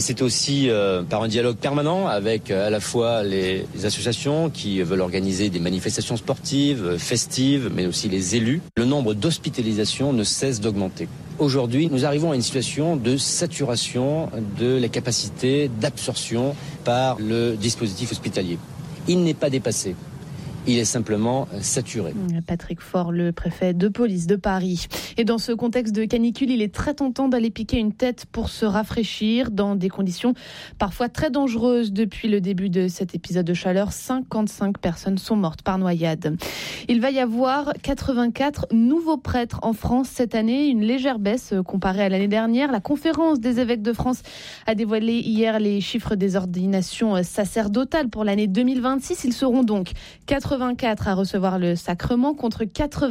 C'est aussi par un dialogue permanent avec à la fois les associations qui veulent organiser des manifestations sportives, festives, mais aussi les élus. Le nombre d'hospitalisations ne cesse d'augmenter. Aujourd'hui, nous arrivons à une situation de saturation de la capacité d'absorption par le dispositif hospitalier. Il n'est pas dépassé. Il est simplement saturé. Patrick Faure, le préfet de police de Paris. Et dans ce contexte de canicule, il est très tentant d'aller piquer une tête pour se rafraîchir dans des conditions parfois très dangereuses. Depuis le début de cet épisode de chaleur, 55 personnes sont mortes par noyade. Il va y avoir 84 nouveaux prêtres en France cette année, une légère baisse comparée à l'année dernière. La conférence des évêques de France a dévoilé hier les chiffres des ordinations sacerdotales pour l'année 2026. Ils seront donc 84 à recevoir le sacrement contre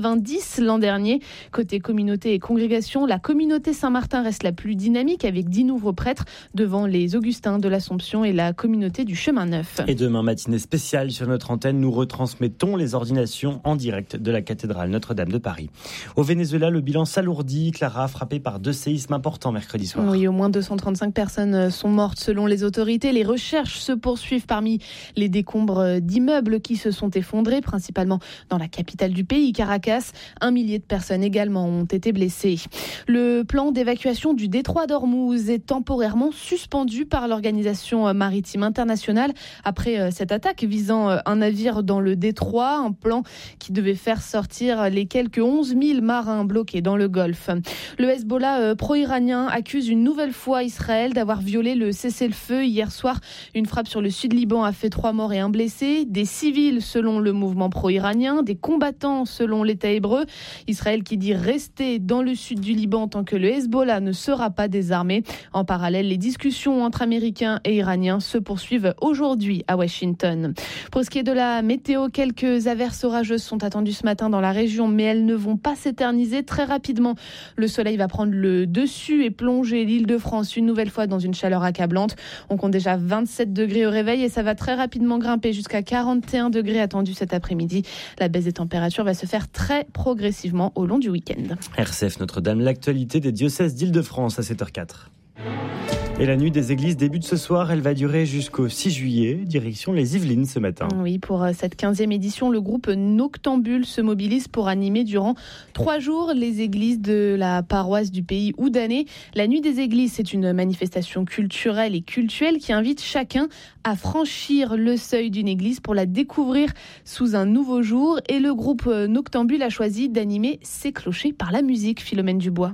90 l'an dernier. Côté communauté et congrégation, la communauté Saint-Martin reste la plus dynamique avec 10 nouveaux prêtres devant les Augustins de l'Assomption et la communauté du Chemin Neuf. Et demain, matinée spéciale sur notre antenne, nous retransmettons les ordinations en direct de la cathédrale Notre-Dame de Paris. Au Venezuela, le bilan s'alourdit. Clara, frappée par 2 séismes importants mercredi soir. Oui, au moins 235 personnes sont mortes selon les autorités. Les recherches se poursuivent parmi les décombres d'immeubles qui se sont effondrés, principalement dans la capitale du pays, Caracas. 1 millier de personnes également ont été blessées. Le plan d'évacuation du détroit d'Ormuz est temporairement suspendu par l'Organisation maritime internationale après cette attaque visant un navire dans le détroit, un plan qui devait faire sortir les quelques 11 000 marins bloqués dans le Golfe. Le Hezbollah pro-iranien accuse une nouvelle fois Israël d'avoir violé le cessez-le-feu. Hier soir, une frappe sur le sud-Liban a fait 3 morts et 1 blessé. Des civils selon le mouvement pro-iranien, des combattants selon l'État hébreu. Israël qui dit rester dans le sud du Liban tant que le Hezbollah ne sera pas désarmé. En parallèle, les discussions entre Américains et Iraniens se poursuivent aujourd'hui à Washington. Pour ce qui est de la météo, quelques averses orageuses sont attendues ce matin dans la région, mais elles ne vont pas s'éterniser très rapidement. Le soleil va prendre le dessus et plonger l'Île-de-France une nouvelle fois dans une chaleur accablante. On compte déjà 27 degrés au réveil et ça va très rapidement grimper jusqu'à 41 degrés attendus cet après-midi. La baisse des températures va se faire très progressivement au long du week-end. RCF Notre-Dame, l'actualité des diocèses d'Île-de-France à 7h04. Et la nuit des églises débute ce soir, elle va durer jusqu'au 6 juillet, direction les Yvelines ce matin. Oui, pour cette 15e édition, le groupe Noctambule se mobilise pour animer durant 3 jours les églises de la paroisse du pays Houdanais. La nuit des églises, c'est une manifestation culturelle et cultuelle qui invite chacun à franchir le seuil d'une église pour la découvrir sous un nouveau jour. Et le groupe Noctambule a choisi d'animer ses clochers par la musique. Philomène Dubois.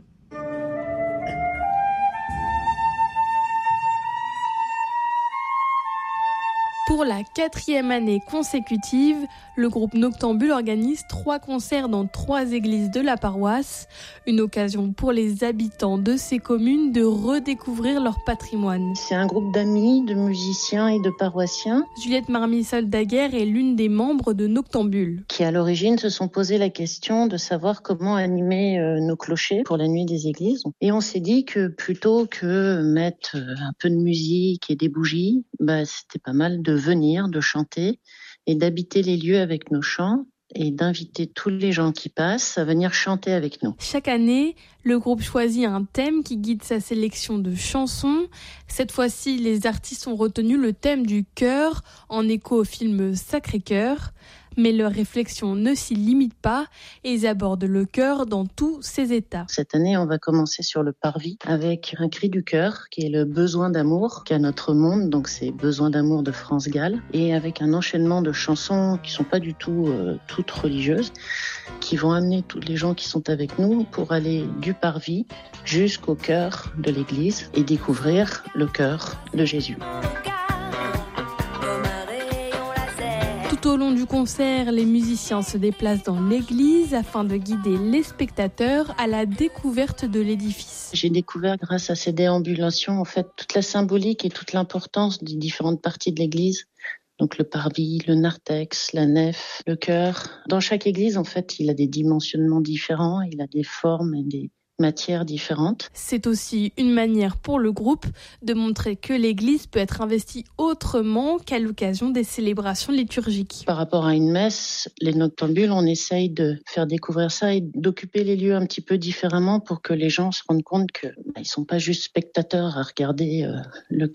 Pour la 4e année consécutive, le groupe Noctambule organise 3 concerts dans 3 églises de la paroisse. Une occasion pour les habitants de ces communes de redécouvrir leur patrimoine. C'est un groupe d'amis, de musiciens et de paroissiens. Juliette Marmissol-Daguerre est l'une des membres de Noctambule. Qui à l'origine se sont posé la question de savoir comment animer nos clochers pour la nuit des églises. Et on s'est dit que plutôt que mettre un peu de musique et des bougies, c'était pas mal de venir, de chanter et d'habiter les lieux avec nos chants et d'inviter tous les gens qui passent à venir chanter avec nous. Chaque année, le groupe choisit un thème qui guide sa sélection de chansons. Cette fois-ci, les artistes ont retenu le thème du cœur, en écho au film Sacré-Cœur. Mais leur réflexion ne s'y limite pas et ils abordent le cœur dans tous ses états. Cette année, on va commencer sur le parvis avec un cri du cœur qui est le besoin d'amour qu'a notre monde, donc c'est Besoin d'amour de France Gall, et avec un enchaînement de chansons qui sont pas du tout toutes religieuses, qui vont amener tous les gens qui sont avec nous pour aller du parvis jusqu'au cœur de l'église et découvrir le cœur de Jésus. Tout au long du concert, les musiciens se déplacent dans l'église afin de guider les spectateurs à la découverte de l'édifice. J'ai découvert grâce à ces déambulations en fait toute la symbolique et toute l'importance des différentes parties de l'église. Donc le parvis, le narthex, la nef, le chœur. Dans chaque église, en fait, il a des dimensionnements différents, il a des formes et matières différentes. C'est aussi une manière pour le groupe de montrer que l'Église peut être investie autrement qu'à l'occasion des célébrations liturgiques. Par rapport à une messe, les noctambules, on essaye de faire découvrir ça et d'occuper les lieux un petit peu différemment pour que les gens se rendent compte qu'ils ne sont pas juste spectateurs à regarder le